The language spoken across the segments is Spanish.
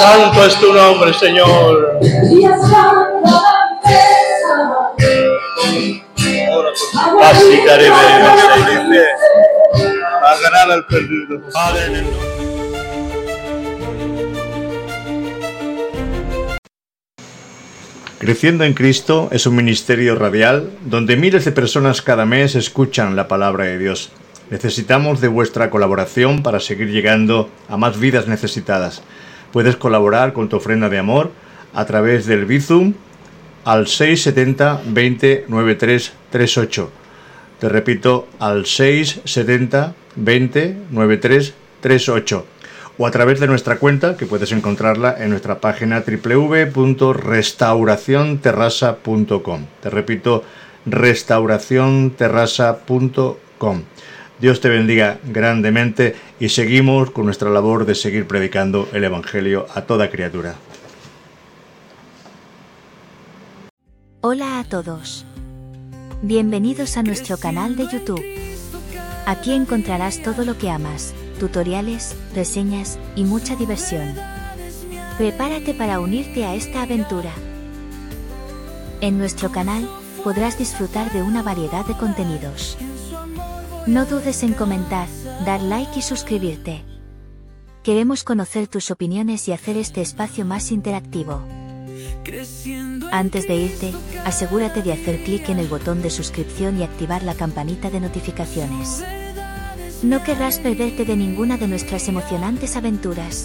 Santo es tu nombre, Señor. Así careme, a ganar al perdido. Padre, en el nombre. Creciendo en Cristo es un ministerio radial donde miles de personas cada mes escuchan la palabra de Dios. Necesitamos de vuestra colaboración para seguir llegando a más vidas necesitadas. Puedes colaborar con tu ofrenda de amor a través del Bizum al 670 20 93 38. Te repito, al 670 20 93 38. O a través de nuestra cuenta, que puedes encontrarla en nuestra página www.restauracionterrasa.com. Te repito, restauracionterrasa.com. Dios te bendiga grandemente y seguimos con nuestra labor de seguir predicando el Evangelio a toda criatura. Hola a todos. Bienvenidos a nuestro canal de YouTube. Aquí encontrarás todo lo que amas. Tutoriales, reseñas y mucha diversión. Prepárate para unirte a esta aventura. En nuestro canal podrás disfrutar de una variedad de contenidos. No dudes en comentar, dar like y suscribirte. Queremos conocer tus opiniones y hacer este espacio más interactivo. Antes de irte, asegúrate de hacer clic en el botón de suscripción y activar la campanita de notificaciones. No querrás perderte de ninguna de nuestras emocionantes aventuras.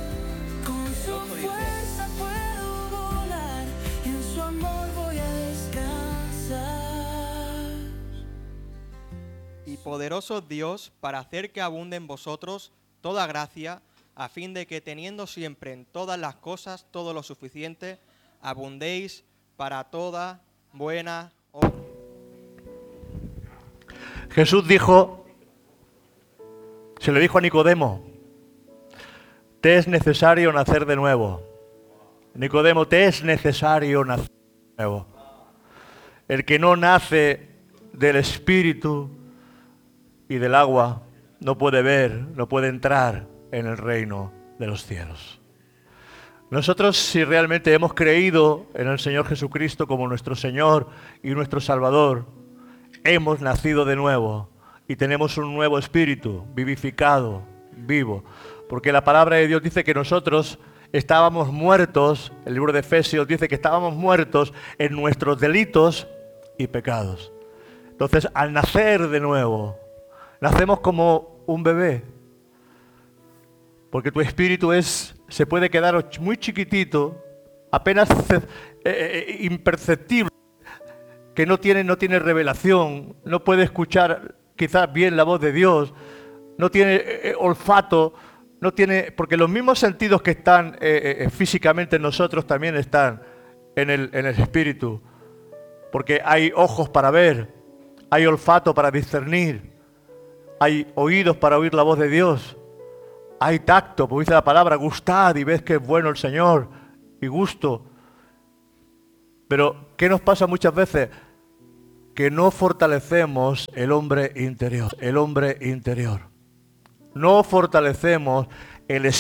Y poderoso Dios, para hacer que abunde en vosotros toda gracia, a fin de que teniendo siempre en todas las cosas todo lo suficiente, abundéis para toda buena obra. Jesús se le dijo a Nicodemo: te es necesario nacer de nuevo. Nicodemo, te es necesario nacer de nuevo. El que no nace del Espíritu y del agua no puede ver, no puede entrar en el reino de los cielos. Nosotros, si realmente hemos creído en el Señor Jesucristo como nuestro Señor y nuestro Salvador, hemos nacido de nuevo y tenemos un nuevo espíritu vivificado, vivo. Porque la palabra de Dios dice que nosotros estábamos muertos, el libro de Efesios dice que estábamos muertos en nuestros delitos y pecados. Entonces, al nacer de nuevo, nacemos como un bebé. Porque tu espíritu se puede quedar muy chiquitito, apenas imperceptible, que no tiene revelación, no puede escuchar quizás bien la voz de Dios, no tiene olfato, no tiene, porque los mismos sentidos que están físicamente en nosotros también están en el espíritu. Porque hay ojos para ver, hay olfato para discernir, hay oídos para oír la voz de Dios, hay tacto, como dice la palabra, gustad y ved que es bueno el Señor, y gusto. Pero, ¿qué nos pasa muchas veces? Que no fortalecemos el hombre interior, No fortalecemos el espíritu.